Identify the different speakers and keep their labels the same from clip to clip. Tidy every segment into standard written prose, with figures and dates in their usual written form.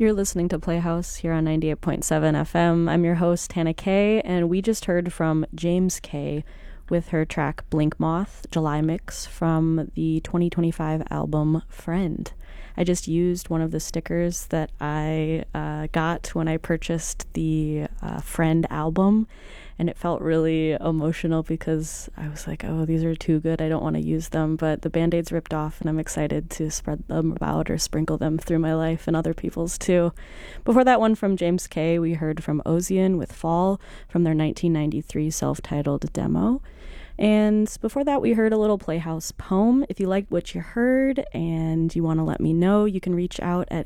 Speaker 1: You're listening to Playhouse here on 98.7 FM. I'm your host, Hannah Kay, and we just heard from James Kay with her track Blink Moth, July Mix, from the 2025 album Friend. I just used one of the stickers that I got when I purchased the Friend album, and it felt really emotional because I was like, oh, these are too good, I don't want to use them, but the Band-Aids ripped off and I'm excited to spread them about or sprinkle them through my life and other people's too. Before that one from James Kay, we heard from Ozian with Fall from their 1993 self-titled demo. And before that, we heard a little Playhouse poem. If you liked what you heard and you want to let me know, you can reach out at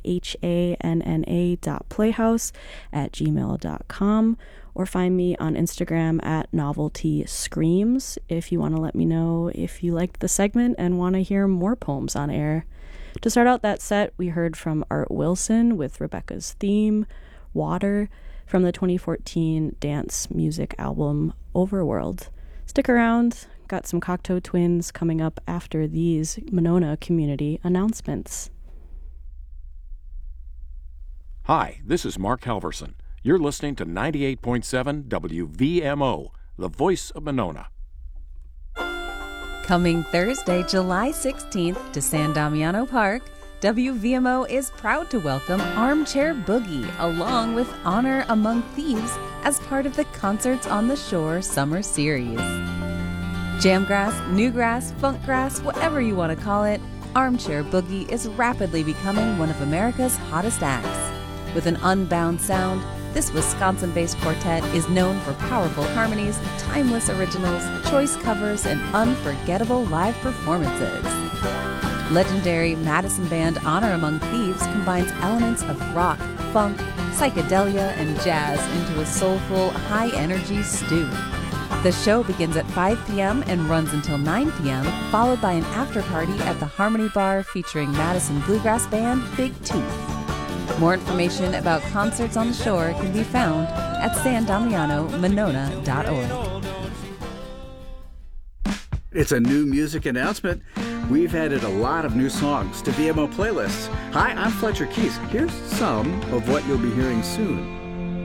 Speaker 1: hanna.playhouse@gmail.com or find me on Instagram at Novelty Screams if you want to let me know if you liked the segment and want to hear more poems on air. To start out that set, we heard from Art Wilson with Rebecca's theme, Water, from the 2014 dance music album Overworld. Stick around, got some Cocteau Twins coming up after these Monona community announcements.
Speaker 2: Hi, this is Mark Halverson. You're listening to 98.7 WVMO, the voice of Monona.
Speaker 3: Coming Thursday, July 16th to San Damiano Park, WVMO is proud to welcome Armchair Boogie along with Honor Among Thieves as part of the Concerts on the Shore Summer Series. Jamgrass, newgrass, funkgrass, whatever you want to call it, Armchair Boogie is rapidly becoming one of America's hottest acts. With an unbound sound, this Wisconsin-based quartet is known for powerful harmonies, timeless originals, choice covers, and unforgettable live performances. Legendary Madison band Honor Among Thieves combines elements of rock, funk, psychedelia, and jazz into a soulful, high-energy stew. The show begins at 5 p.m. and runs until 9 p.m., followed by an after-party at the Harmony Bar featuring Madison bluegrass band Big Tooth. More information about Concerts on the Shore can be found at sandamianomonona.org.
Speaker 4: It's a new music announcement. We've added a lot of new songs to VMO playlists. Hi, I'm Fletcher Keys. Here's some of what you'll be hearing soon.